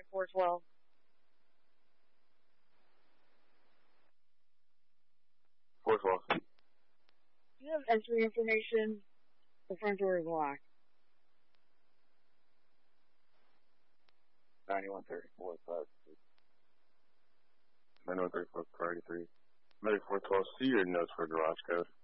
9412. Do Do you have entry information? The front door is locked. 9134 9134 priority 3. 9412, see your notes for garage code.